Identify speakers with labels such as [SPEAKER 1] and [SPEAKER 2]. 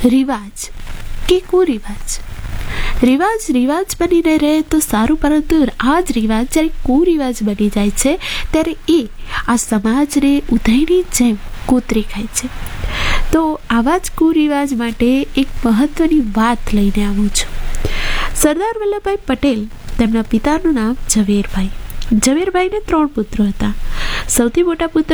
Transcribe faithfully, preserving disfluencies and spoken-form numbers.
[SPEAKER 1] રિવાજ કે કુરિવાજ. રિવાજ રિવાજ બનીને રહે તો સારું, પરંતુ આ જ રિવાજ જ્યારે કુરિવાજ બની જાય છે ત્યારે એ આ સમાજને ઉધઈની જેમ કોતરી ખાય છે. તો આવા જ કુરિવાજ માટે એક મહત્વની વાત લઈને આવું છું. સરદાર વલ્લભભાઈ પટેલ, તેમના પિતાનું નામ ઝવેરભાઈ. ઝવેરભાઈને ત્રણ પુત્રો હતા. સૌથી મોટા પુત્ર